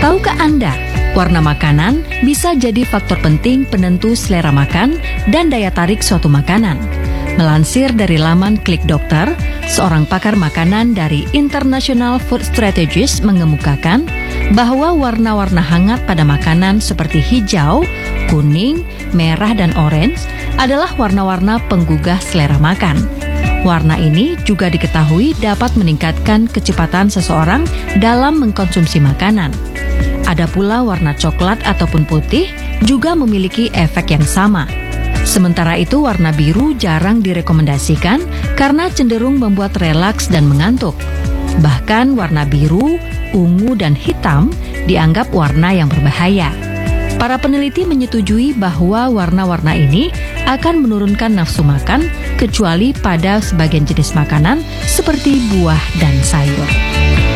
Tahukah Anda, warna makanan bisa jadi faktor penting penentu selera makan dan daya tarik suatu makanan. Melansir dari laman Klik Dokter, seorang pakar makanan dari International Food Strategist mengemukakan bahwa warna-warna hangat pada makanan seperti hijau, kuning, merah, dan orange adalah warna-warna penggugah selera makan. Warna ini juga diketahui dapat meningkatkan kecepatan seseorang dalam mengkonsumsi makanan. Ada pula warna coklat ataupun putih juga memiliki efek yang sama. Sementara itu warna biru jarang direkomendasikan karena cenderung membuat relaks dan mengantuk. Bahkan warna biru, ungu, dan hitam dianggap warna yang berbahaya. Para peneliti menyetujui bahwa warna-warna ini akan menurunkan nafsu makan kecuali pada sebagian jenis makanan seperti buah dan sayur.